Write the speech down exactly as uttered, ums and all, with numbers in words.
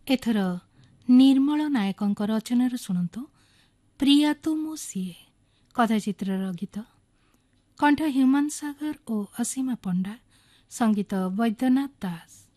ଏଥର ନିର୍ମଳ ନାୟକଙ୍କ ରଚନାରୁ ଶୁଣନ୍ତୁ ପ୍ରିୟା ତୁ ମୋ ସିଏ କଥାଚିତ୍ରର ଗୀତ। କଣ୍ଠ ହ୍ୟୁମାନ ସାଗର ଓ ଅସୀମା ପଣ୍ଡା, ସଙ୍ଗୀତ ବୈଦ୍ୟନାଥ ଦାସ।